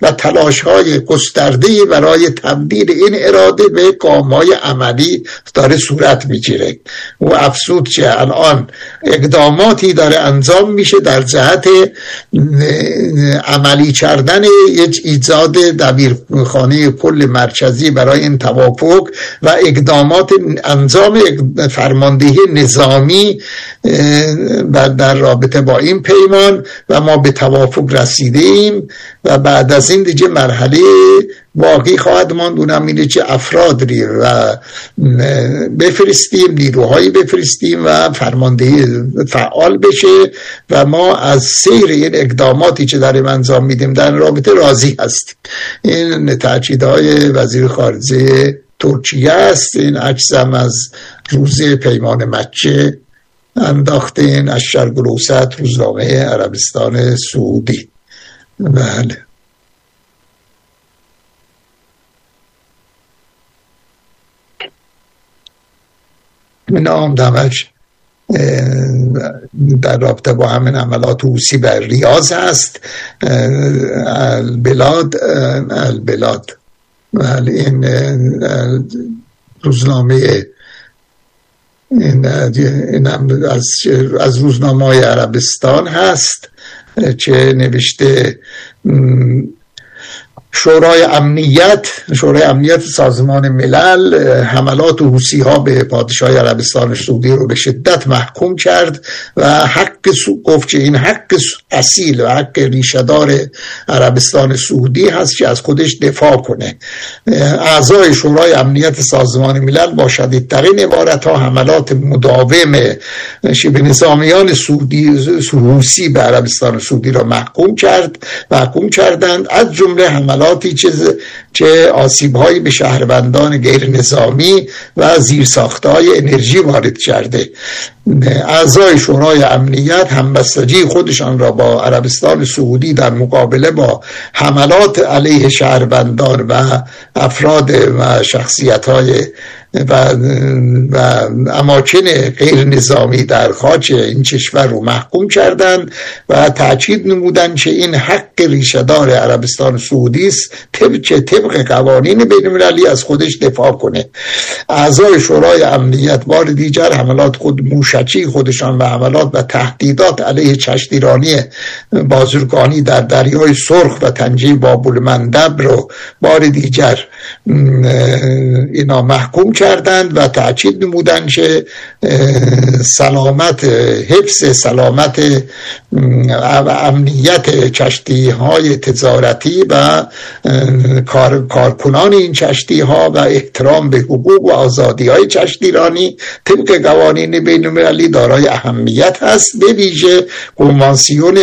و تلاش‌های گسترده‌ای برای تبدیل این اراده به گام‌های عملی داره صورت میگیره. و افزود که الان اقداماتی داره انجام میشه در جهت عملی کردن یک ایجاد دبیرخانه کل مرکزی برای این توافق و اقدامات انجام فرماندهی نظامی در رابطه با این پیمان و ما به توافق رسیدیم و بعد از این دیگه مرحله باقی خواهد ماند، اونم اینه که افرادی و بفرستیم، نیروهایی بفرستیم و فرماندهی فعال بشه و ما از سیر این اقداماتی که داریم انجام میدیم در رابطه راضی هستیم. این تاکیدهای وزیر خارجه ترکیه است. این عکسم از روز پیمان مکه انداختین از شرق الاوسط، روزنامه عربستان سعودی. بله. نام دمش در رابطه با همین عملات حوثی بر ریاض هست. البلاد ولی این روزنامه این از روزنامه‌های عربستان هست که نوشته شورای امنیت سازمان ملل حملات حوثی‌ها به پادشاهی عربستان سعودی رو به شدت محکوم کرد و گفت که این حق اصیل و حق ریشه‌دار عربستان سعودی هست که از خودش دفاع کنه. اعضای شورای امنیت سازمان ملل با شدیدترین عبارت‌ها حملات مداوم شبه نظامیان حوثی به عربستان سعودی را محکوم کردند، از جمله حملاتی که آسیب‌هایی به شهروندان غیر نظامی و زیرساخت‌های انرژی وارد کرده. اعضای شورای امنیت همبستگی خودشان را با عربستان سعودی در مقابله با حملات علیه شهروندان و افراد و شخصیت‌های و اماکن غیر نظامی در خاک این کشور رو محکوم کردند و تاکید نمودند که این حق ریشه‌دار عربستان سعودی است که طبق قوانین بین‌المللی از خودش دفاع کنه. اعضای شورای امنیت بار دیگر حملات موشکی خودشان و حملات و تهدیدات علیه کشتیرانی بازرگانی در دریای سرخ و تنگه باب‌المندب رو بار دیگر اینا محکوم کردند و تأکید نمودند که حفظ سلامت و امنیت کشتی‌های تجارتی و کارکنان این کشتی‌ها و احترام به حقوق و آزادی‌های کشتیرانی طبق قوانین بین‌المللی دارای اهمیت است، به ویژه کنوانسیون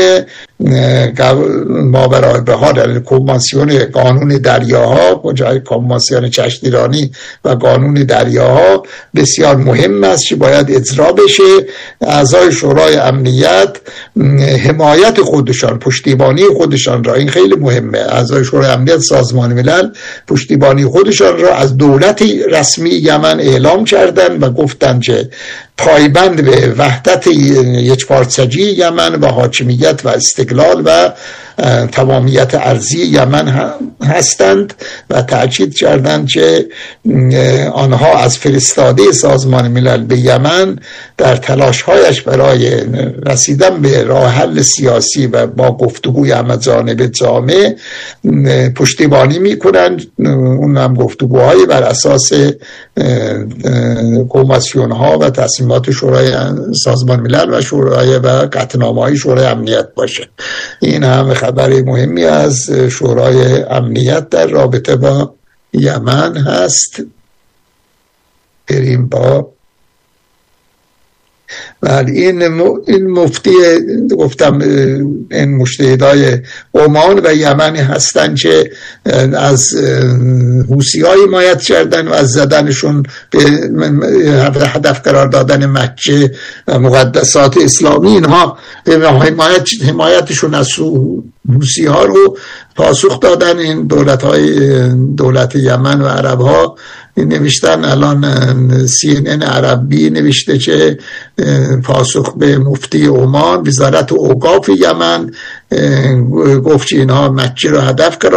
ماورای بحار، کنوانسیون قانون دریاها و جای کنوانسیون کشتیرانی و قانون دریاها بسیار مهم است که باید اجرا بشه. اعضای شورای امنیت حمایت خودشان، پشتیبانی خودشان را، این خیلی مهمه، اعضای شورای امنیت سازمان ملل پشتیبانی خودشان را از دولت رسمی یمن اعلام کردند و گفتند که پایبند به وحدت یکپارچگی یمن و حاکمیت و استقلال و تمامیت ارضی یمن هستند و تأکید کردند که آنها از فرستاده سازمان ملل به یمن در تلاش‌هایش برای رسیدن به راه حل سیاسی و با گفتگوی همه‌جانبه جامع پشتیبانی می‌کنند. اون هم گفتگوهای بر اساس کنوانسیون‌ها و تصمیمات شورای سازمان ملل و قطعنامه‌های شورای امنیت باشه. این هم خبر مهمی از شورای امنیت در رابطه با یمن هست. بریم با ولی این مفتی گفتم این مجتهدای عمان و یمن هستن که از حوثی‌های حمایت کردن و از زدنشون به هدف قرار دادن مکه و مقدسات اسلامی، اینها حمایتشون از حوثی‌ها رو پاسخ دادن. این دولت یمن و عرب‌ها نوشتن، الان CNN عربی نوشته که پاسخ به مفتی عمان، وزارت اوقاف یمن گفت که اینها مکه رو هدف قرار